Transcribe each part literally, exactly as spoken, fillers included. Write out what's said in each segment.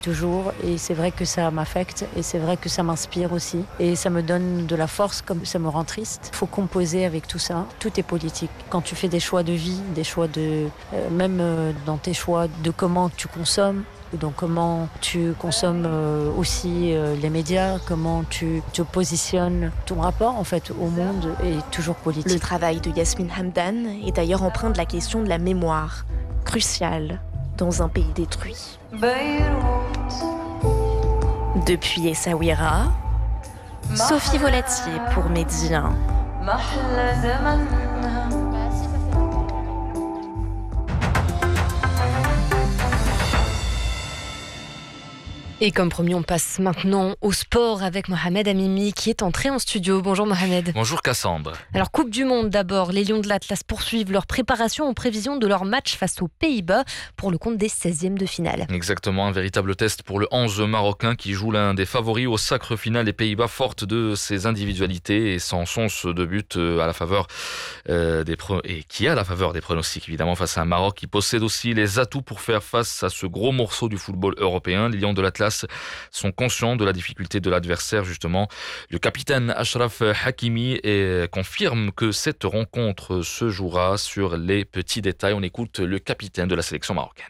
toujours, et c'est vrai que ça m'affecte et c'est vrai que ça m'inspire aussi et ça me donne de la force comme ça me rend triste. Il faut composer avec tout ça, tout est politique. Quand tu fais des choix de vie, des choix de... Euh, même euh, dans tes choix de comment tu consommes, donc comment tu consommes euh, aussi euh, les médias, comment tu te positionnes, ton rapport en fait au monde est toujours politique. Le travail de Yasmine Hamdan est d'ailleurs empreint de la question de la mémoire, cruciale dans un pays détruit. Depuis Essaouira, Sophie Volatier pour Médien. Et comme promis, on passe maintenant au sport avec Mohamed Amimi qui est entré en studio. Bonjour Mohamed. Bonjour Cassandre. Alors Coupe du Monde d'abord, les Lions de l'Atlas poursuivent leur préparation en prévision de leur match face aux Pays-Bas pour le compte des seizièmes de finale. Exactement, un véritable test pour le onze marocain qui joue l'un des favoris au sacre final des Pays-Bas, forte de ses individualités et sans sonce de but à la faveur euh, des pro- et qui a la faveur des pronostics évidemment face à un Maroc qui possède aussi les atouts pour faire face à ce gros morceau du football européen. Les Lions de l'Atlas sont conscients de la difficulté de l'adversaire justement. Le capitaine Achraf Hakimi et confirme que cette rencontre se jouera sur les petits détails. On écoute le capitaine de la sélection marocaine.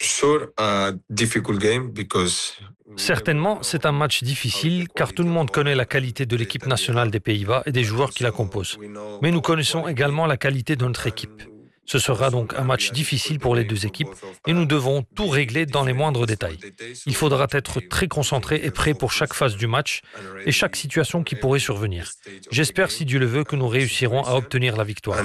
Certainement, c'est un match difficile car tout le monde connaît la qualité de l'équipe nationale des Pays-Bas et des joueurs qui la composent. Mais nous connaissons également la qualité de notre équipe. Ce sera donc un match difficile pour les deux équipes et nous devons tout régler dans les moindres détails. Il faudra être très concentré et prêt pour chaque phase du match et chaque situation qui pourrait survenir. J'espère, si Dieu le veut, que nous réussirons à obtenir la victoire.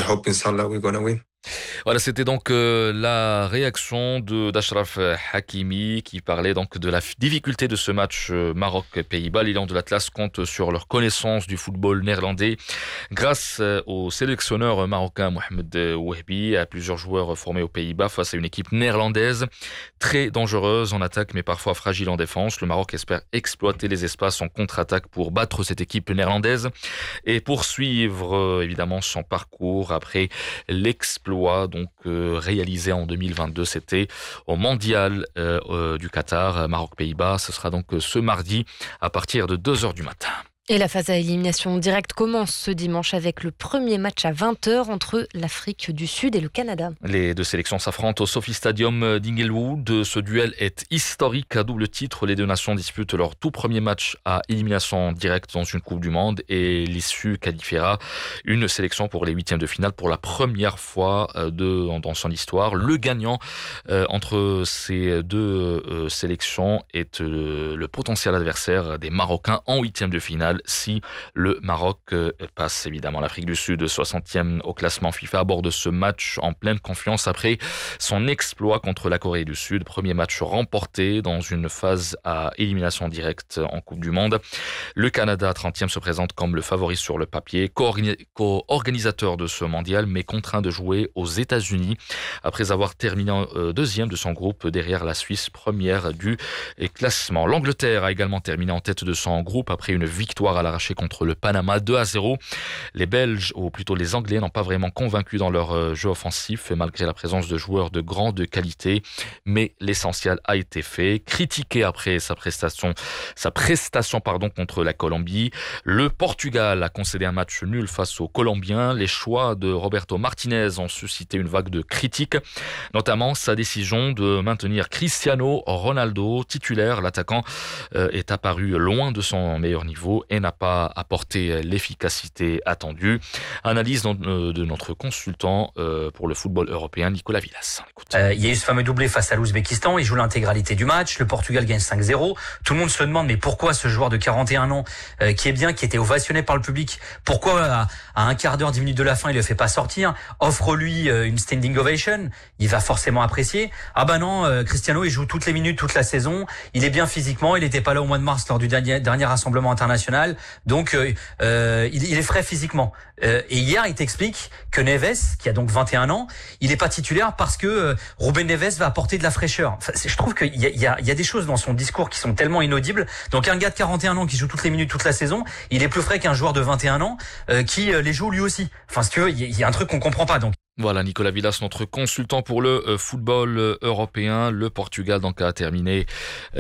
Voilà, c'était donc euh, la réaction de d'Achraf Hakimi qui parlait donc de la difficulté de ce match euh, Maroc-Pays-Bas. Les Lions de l'Atlas comptent sur leur connaissance du football néerlandais grâce euh, au sélectionneur marocain Mohamed Wahbi, à plusieurs joueurs formés aux Pays-Bas face à une équipe néerlandaise très dangereuse en attaque mais parfois fragile en défense. Le Maroc espère exploiter les espaces en contre-attaque pour battre cette équipe néerlandaise et poursuivre euh, évidemment son parcours après l'exploit donc euh, réalisé en deux mille vingt-deux, c'était au Mondial euh, euh, du Qatar, Maroc-Pays-Bas. Ce sera donc ce mardi à partir de deux heures du matin. Et la phase à élimination directe commence ce dimanche avec le premier match à vingt heures entre l'Afrique du Sud et le Canada. Les deux sélections s'affrontent au Sophie Stadium d'Inglewood. Ce duel est historique à double titre. Les deux nations disputent leur tout premier match à élimination directe dans une Coupe du Monde et l'issue qualifiera une sélection pour les huitièmes de finale pour la première fois de, dans son histoire. Le gagnant euh, entre ces deux euh, sélections est euh, le potentiel adversaire des Marocains en huitièmes de finale. Si le Maroc passe évidemment l'Afrique du Sud soixantième au classement FIFA aborde ce match en pleine confiance après son exploit contre la Corée du Sud. Premier match remporté dans une phase à élimination directe en Coupe du Monde. Le Canada trentième se présente comme le favori sur le papier, co-organisateur de ce mondial mais contraint de jouer aux États-Unis après avoir terminé deuxième de son groupe derrière la Suisse première du classement. L'Angleterre a également terminé en tête de son groupe après une victoire à l'arraché contre le Panama deux à zéro. Les Belges, ou plutôt les Anglais, n'ont pas vraiment convaincu dans leur jeu offensif malgré la présence de joueurs de grande qualité, mais l'essentiel a été fait. Critiqué après sa prestation, sa prestation pardon, contre la Colombie, le Portugal a concédé un match nul face aux Colombiens. Les choix de Roberto Martinez ont suscité une vague de critiques, notamment sa décision de maintenir Cristiano Ronaldo titulaire. L'attaquant euh, est apparu loin de son meilleur niveau et n'a pas apporté l'efficacité attendue. Analyse de notre consultant pour le football européen, Nicolas Villas. Euh, il y a eu ce fameux doublé face à l'Ouzbékistan, il joue l'intégralité du match, le Portugal gagne cinq zéro. Tout le monde se demande mais pourquoi ce joueur de quarante et un ans euh, qui est bien, qui était ovationné par le public, pourquoi à, à un quart d'heure, dix minutes de la fin, il le fait pas sortir, offre-lui euh, une standing ovation, il va forcément apprécier. Ah bah non, euh, Cristiano il joue toutes les minutes, toute la saison, il est bien physiquement, il n'était pas là au mois de mars lors du dernier, dernier rassemblement international. Donc euh, euh, il, il est frais physiquement. Euh, et hier, il t'explique que Neves, qui a donc vingt et un ans, il est pas titulaire parce que euh, Ruben Neves va apporter de la fraîcheur. Enfin, je trouve qu'il y a, il y, a, il y a des choses dans son discours qui sont tellement inaudibles. Donc un gars de quarante et un ans qui joue toutes les minutes, toute la saison, il est plus frais qu'un joueur de vingt et un ans euh, qui euh, les joue lui aussi. Enfin, si tu veux, il y, il y a un truc qu'on comprend pas. Donc. Voilà, Nicolas Villas, notre consultant pour le football européen. Le Portugal donc a terminé